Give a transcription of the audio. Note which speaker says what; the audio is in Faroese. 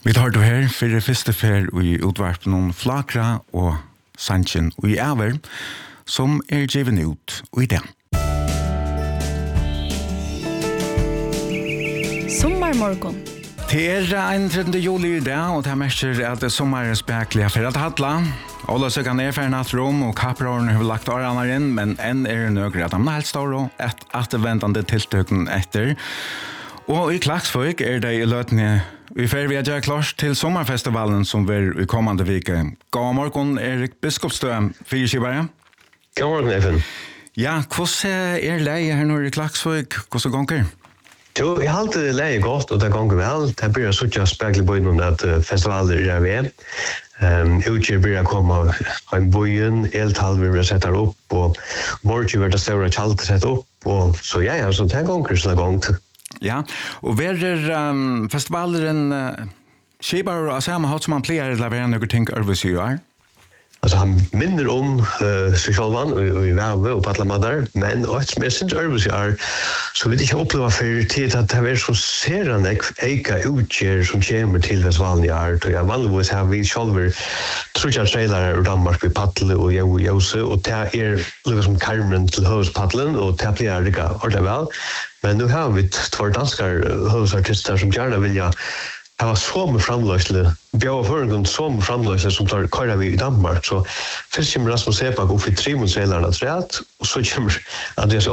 Speaker 1: Vi tar det her for det første fer i utvarpen om Flakra og Sanchen og i Æver, som givet ut og i det.
Speaker 2: Sommarmorgon.
Speaker 1: Det en 13. juli i dag, og det merker at sommar spekler for at hadla. Ola søkan ferdig natt rom, og kapprøren har lagt årene inn, men enn det nøkker at han helt står og et ventende tiltøkken etter. Og i Klaksvøk det i løtene vi fer vi gjør klart til sommerfestivalen som vil i kommende vike. God morgen, Erik Biskopstø, fyrskibere.
Speaker 3: God morgen, Even.
Speaker 1: Ja, hvordan leie her nå i Klaksvøk? Hvordan gonger?
Speaker 3: Jo, jeg har alltid leie godt, og det gonger vel. Det blir så ikke spekler på innom at festivaler ved. Utgjør blir komme en bojen, eltall vil sette opp, og morgen vil det større kjalt sette opp, og så ja, så det gonger så det gongt.
Speaker 1: Ja, og festivalen skibar av samme hatt som man pleier å være noen ting øvelse i år?
Speaker 3: Altså han minner om seg sjølvan og i Væve og på alle måter, men som jeg synes øvelse i år, så vil jeg ikke oppleve for tid at det er så serende eika utgjør som kommer til festivalen i år. Og jeg vanligvis har vi sjølver trutja trailere i Danmark ved Paddle og Jose, og det liksom karmen til høvdspaddlen, og det blir rikka ordentlig vel. Men nu har vi två danskar høvdsartister som gjerne vilja ha så med framløsle, bjør føringen så med framløsle som tar køyre vi i Danmark. Så først kommer Rasmus Epak opp i 3 mot trailerne og så kommer Andreas